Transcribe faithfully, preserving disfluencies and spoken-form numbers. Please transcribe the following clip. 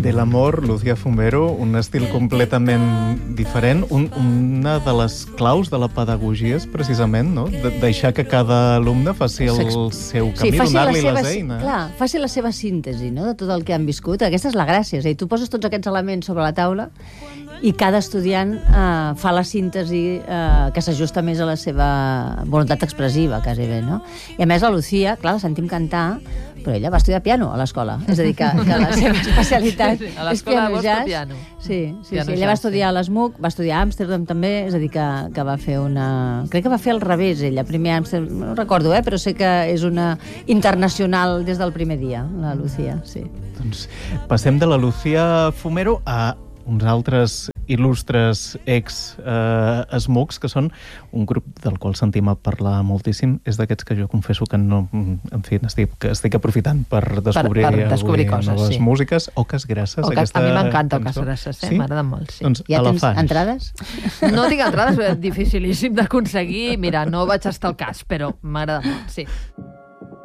De l'amor, Lucía Fumero, un estil completament diferent. Un, una de les claus de la pedagogia és precisament, no?, de deixar que cada alumne faci el seu camí, sí, donar-li seva, les eines. Clar, faci la seva síntesi, no?, de tot el que han viscut. Aquesta és la gràcia. És a dir, tu poses tots aquests elements sobre la taula i cada estudiant eh, fa la síntesi eh, que s'ajusta més a la seva voluntat expressiva, quasi bé, no? I a més la Lucía, clar, la sentim cantar, però ella va estudiar piano a l'escola. És a dir, que, que la seva especialitat sí, sí. és piano jazz. Piano. Sí, sí, piano sí. Ella jazz, va estudiar sí. a l'ESMUC, va estudiar a Amsterdam també, és a dir, que, que va fer una... Crec que va fer al revés, ella. Primer a Amsterdam, no recordo, eh, però sé que és una internacional des del primer dia, la Lucía, sí. Doncs passem de la Lucía Fumero a uns altres il·lustres ex-SMUCs, que són un grup del qual sentim a parlar moltíssim. És d'aquests que jo confesso que no... En fi, estic, estic aprofitant per descobrir, per, per descobrir avui coses, noves sí. músiques. Oques Grasses, Oques, aquesta a mi m'encanta cançó. Oques Grasses, eh? Sí? M'agrada molt, sí. Doncs Ja tens elefants. entrades? No tinc entrades, és dificilíssim d'aconseguir. Mira, no vaig estar al cas, però m'agrada molt, sí.